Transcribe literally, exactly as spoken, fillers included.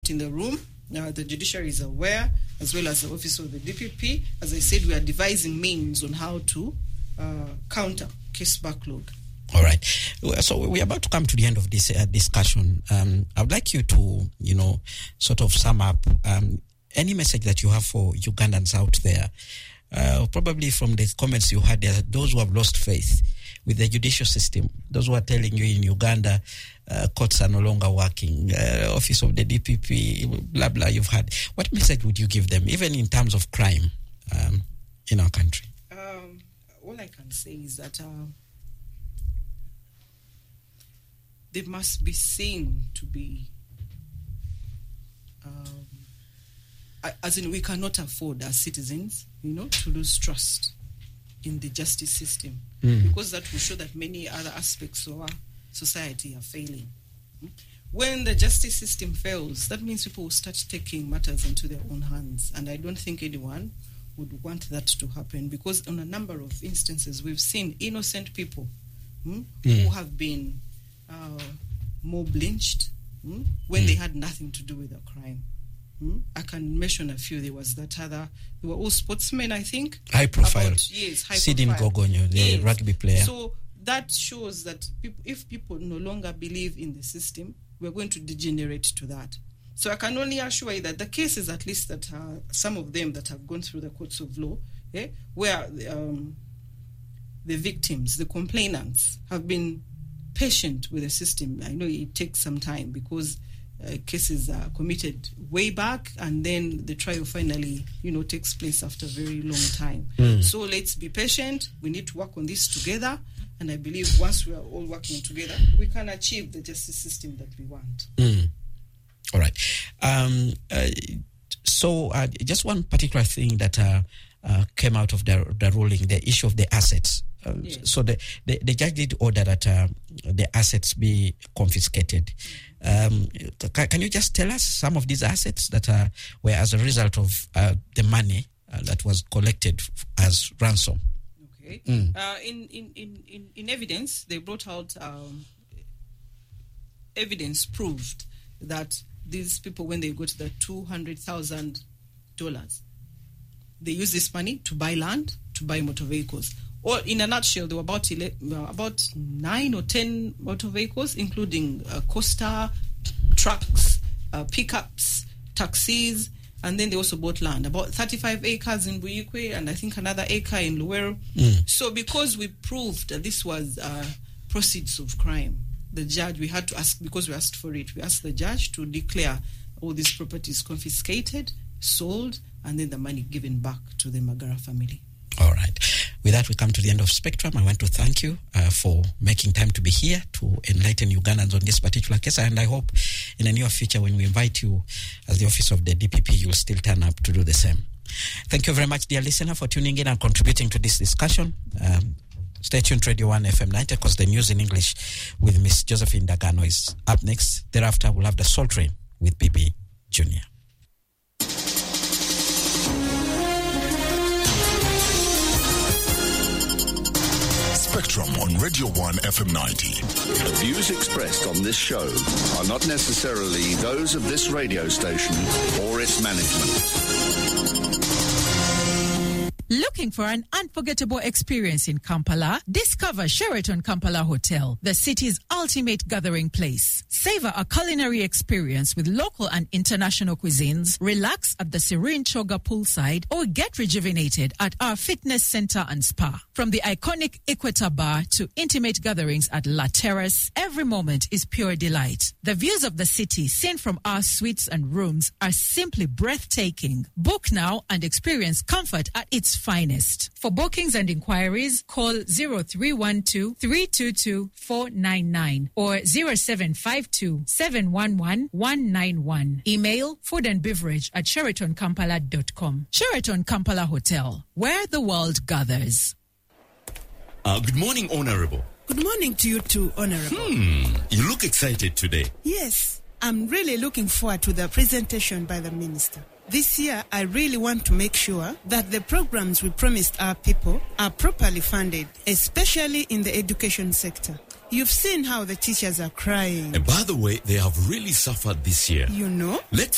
in the room. Uh, the judiciary is aware, as well as the office of the D P P. As I said, we are devising means on how to uh, counter case backlog. All right. So we're about to come to the end of this uh, discussion. Um, I would like you to, you know, sort of sum up um, any message that you have for Ugandans out there. Uh, probably from the comments you had, there are those who have lost faith with the judicial system, those who are telling you in Uganda, uh, courts are no longer working, uh, office of the D P P, blah, blah, you've had. What message would you give them, even in terms of crime um, in our country? Um, all I can say is that uh, they must be seen to be, um, as in we cannot afford as citizens, you know, to lose trust in the justice system, mm. because that will show that many other aspects of our society are failing. When the justice system fails, that means people will start taking matters into their own hands, and I don't think anyone would want that to happen, because on a number of instances we've seen innocent people hmm, mm. who have been uh, mob lynched hmm, when mm. they had nothing to do with a crime. Hmm? I can mention a few. There was that other, they were all sportsmen, I think. High profile. About, yes, high Sidin profile. Gogonyo, the yes. rugby player. So that shows that people, if people no longer believe in the system, we're going to degenerate to that. So I can only assure you that the cases, at least that uh, some of them that have gone through the courts of law, eh, where um, the victims, the complainants, have been patient with the system. I know it takes some time because Uh, cases are committed way back, and then the trial finally, you know, takes place after a very long time. Mm. So let's be patient. We need to work on this together, and I believe once we are all working together, we can achieve the justice system that we want. Mm. All right. Um, uh, so uh, just one particular thing that uh, uh, came out of the, the ruling, the issue of the assets. Uh, yes. So the, the, the judge did order that uh, the assets be confiscated. Um, can, can you just tell us some of these assets that uh, were as a result of uh, the money uh, that was collected as ransom? Okay. Mm. Uh, in, in, in, in evidence, they brought out um, evidence proved that these people, when they got the two hundred thousand dollars, they used this money to buy land, to buy motor vehicles. Or in a nutshell, there were about ele- about nine or ten motor vehicles, including uh, Costa, trucks, uh, pickups, taxis, and then they also bought land. About thirty-five acres in Buyikwe, and I think another acre in Luweero. Mm. So because we proved that this was uh, proceeds of crime, the judge, we had to ask, because we asked for it, we asked the judge to declare all these properties confiscated, sold, and then the money given back to the Magara family. All right. With that, we come to the end of Spectrum. I want to thank you uh, for making time to be here to enlighten Ugandans on this particular case. And I hope in the near future, when we invite you as the office of the D P P, you'll still turn up to do the same. Thank you very much, dear listener, for tuning in and contributing to this discussion. Um, stay tuned to Radio one F M ninety, because the news in English with Miss Josephine Dagano is up next. Thereafter, we'll have the Soul Train with B B Junior Spectrum on Radio one F M ninety. The views expressed on this show are not necessarily those of this radio station or its management. Looking for an unforgettable experience in Kampala? Discover Sheraton Kampala Hotel, the city's ultimate gathering place. Savor a culinary experience with local and international cuisines, relax at the serene Choga poolside, or get rejuvenated at our fitness center and spa. From the iconic Equator Bar to intimate gatherings at La Terrace, every moment is pure delight. The views of the city seen from our suites and rooms are simply breathtaking. Book now and experience comfort at its finest. For bookings and inquiries, call zero three one two, three two two, four nine nine or zero seven five two, seven one one, one nine one. Email food and beverage at sheraton kampala dot com. Sheraton Kampala Hotel, where the world gathers. Uh, good morning, Honorable. Good morning to you too, Honorable. Hmm, you look excited today. Yes, I'm really looking forward to the presentation by the Minister. This year, I really want to make sure that the programs we promised our people are properly funded, especially in the education sector. You've seen how the teachers are crying. And by the way, they have really suffered this year. You know? Let's